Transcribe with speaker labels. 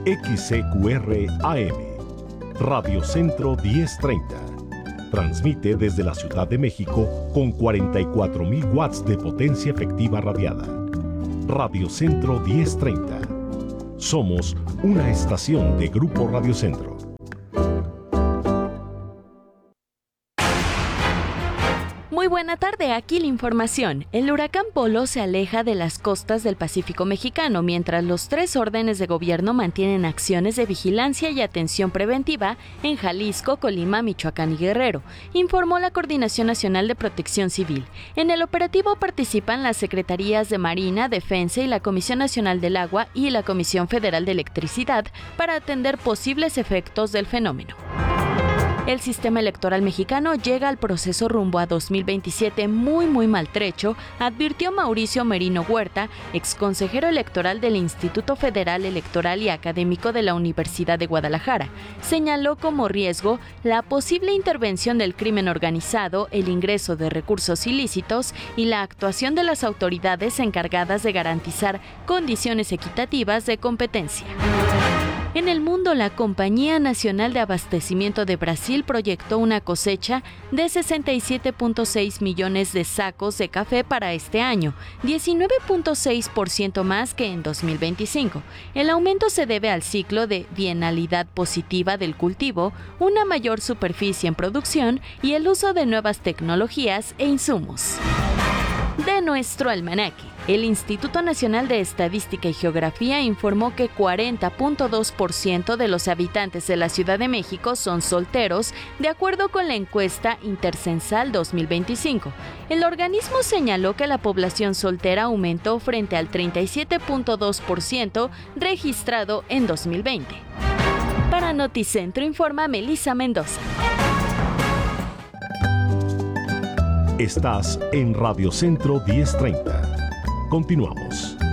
Speaker 1: XCQR AM, Radio Centro 1030. Transmite desde la Ciudad de México con 44.000 watts de potencia efectiva radiada. Radio Centro 1030. Somos una estación de Grupo Radio Centro.
Speaker 2: Muy buena tarde, aquí la información. El huracán Polo se aleja de las costas del Pacífico mexicano, mientras los 3 órdenes de gobierno mantienen acciones de vigilancia y atención preventiva en Jalisco, Colima, Michoacán y Guerrero, informó la Coordinación Nacional de Protección Civil. En el operativo participan las Secretarías de Marina, Defensa y la Comisión Nacional del Agua y la Comisión Federal de Electricidad para atender posibles efectos del fenómeno. El sistema electoral mexicano llega al proceso rumbo a 2027 muy maltrecho, advirtió Mauricio Merino Huerta, exconsejero electoral del Instituto Federal Electoral y académico de la Universidad de Guadalajara. Señaló como riesgo la posible intervención del crimen organizado, el ingreso de recursos ilícitos y la actuación de las autoridades encargadas de garantizar condiciones equitativas de competencia. En el mundo, la Compañía Nacional de Abastecimiento de Brasil proyectó una cosecha de 67.6 millones de sacos de café para este año, 19.6% más que en 2025. El aumento se debe al ciclo de bienalidad positiva del cultivo, una mayor superficie en producción y el uso de nuevas tecnologías e insumos. De nuestro almanaque, el Instituto Nacional de Estadística y Geografía informó que 40.2% de los habitantes de la Ciudad de México son solteros, de acuerdo con la encuesta Intercensal 2025. El organismo señaló que la población soltera aumentó frente al 37.2% registrado en 2020. Para Noticentro informa Melissa Mendoza.
Speaker 1: Estás en Radio Centro 1030. Continuamos.